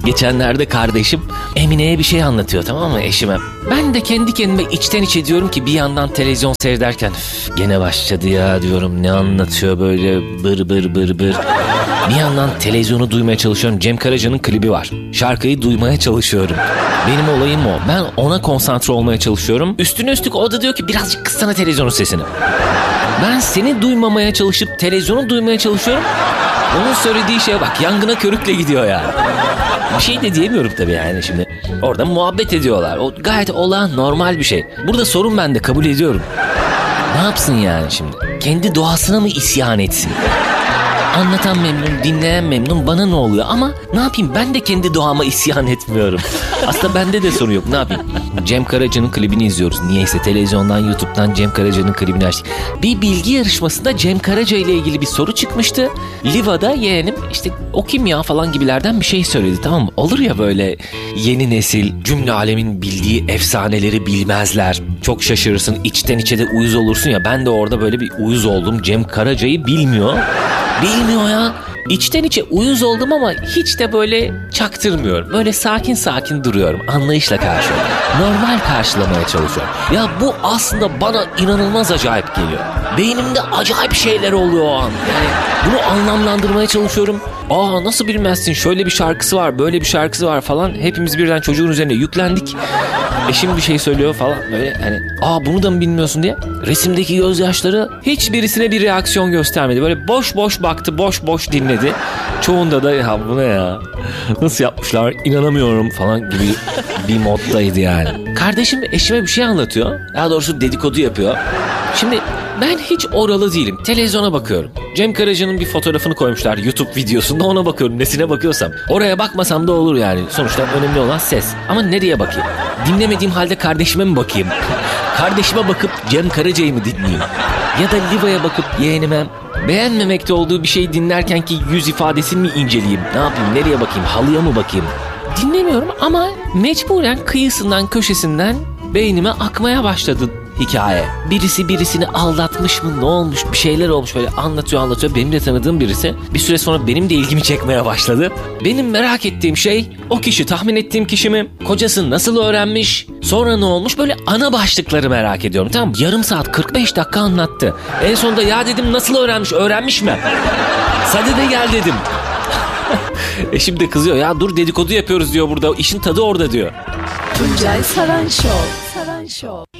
Geçenlerde kardeşim Emine'ye bir şey anlatıyor, tamam mı, eşime. Ben de kendi kendime içten içe diyorum ki bir yandan televizyon seyrederken gene başladı ya diyorum, ne anlatıyor böyle bır bır bır bır. Bir yandan televizyonu duymaya çalışıyorum. Cem Karaca'nın klibi var. Şarkıyı duymaya çalışıyorum. Benim olayım o. Ben ona konsantre olmaya çalışıyorum. Üstüne üstlük o da diyor ki birazcık kıssana televizyonun sesini. Ben seni duymamaya çalışıp televizyonu duymaya çalışıyorum. Onun söylediği şeye bak, yangına körükle gidiyor yani. Bir şey de diyemiyorum tabii yani şimdi. Orada muhabbet ediyorlar. O gayet olağan, normal bir şey. Burada sorun bende, kabul ediyorum. Ne yapsın yani şimdi? Kendi doğasına mı isyan etsin? Anlatan memnun, dinleyen memnun, bana ne oluyor? Ama ne yapayım, ben de kendi doğama isyan etmiyorum. Aslında bende de sorun yok, ne yapayım? Cem Karaca'nın klibini izliyoruz. Niyeyse televizyondan, YouTube'dan Cem Karaca'nın klibini açtık. Bir bilgi yarışmasında Cem Karaca ile ilgili bir soru çıkmıştı. Liva'da yeğenim işte o kim ya falan gibilerden bir şey söyledi, tamam mı? Olur ya böyle yeni nesil, cümle alemin bildiği efsaneleri bilmezler. Çok şaşırırsın, içten içe de uyuz olursun ya. Ben de orada böyle bir uyuz oldum. Cem Karaca'yı bilmiyor. Bilmiyor ya. İçten içe uyuz oldum ama hiç de böyle çaktırmıyorum. Böyle sakin sakin duruyorum. Anlayışla karşılıyorum. Normal karşılamaya çalışıyorum. Ya bu aslında bana inanılmaz acayip geliyor. Beynimde acayip şeyler oluyor o an. Yani bunu anlamlandırmaya çalışıyorum. Aa, nasıl bilmezsin, şöyle bir şarkısı var, böyle bir şarkısı var falan. Hepimiz birden çocuğun üzerine yüklendik. Eşim bir şey söylüyor falan böyle hani, aa bunu da mı bilmiyorsun diye. Resimdeki gözyaşları hiçbirisine bir reaksiyon göstermedi. Böyle boş boş baktı, boş boş dinledi. Çoğunda da ya bu ne ya, nasıl yapmışlar, inanamıyorum falan gibi bir moddaydı yani. Kardeşim eşime bir şey anlatıyor. Daha doğrusu dedikodu yapıyor. Şimdi ben hiç oralı değilim. Televizyona bakıyorum. Cem Karaca'nın bir fotoğrafını koymuşlar YouTube videosunda, ona bakıyorum. Nesine bakıyorsam. Oraya bakmasam da olur yani. Sonuçta önemli olan ses. Ama nereye bakayım? Dinlemediğim halde kardeşime mi bakayım? Kardeşime bakıp Cem Karaca'yı mı dinleyeyim? Ya da Liva'ya bakıp yeğenime beğenmemekte olduğu bir şey dinlerken ki yüz ifadesini mi inceleyeyim? Ne yapayım? Nereye bakayım? Halıya mı bakayım? Dinlemiyorum ama mecburen kıyısından köşesinden beynime akmaya başladı hikaye. Birisi birisini aldatmış mı, ne olmuş, bir şeyler olmuş, böyle anlatıyor. Benim de tanıdığım birisi. Bir süre sonra benim de ilgimi çekmeye başladı. Benim merak ettiğim şey, o kişi tahmin ettiğim kişi mi? Kocası nasıl öğrenmiş? Sonra ne olmuş? Böyle ana başlıkları merak ediyorum, tamam mı? Yarım saat 45 dakika anlattı. En sonunda ya dedim, nasıl öğrenmiş? Öğrenmiş mi? Sadede gel dedim. Eşim de kızıyor, ya dur dedikodu yapıyoruz diyor burada. İşin tadı orada diyor. Tuncay Saran Show.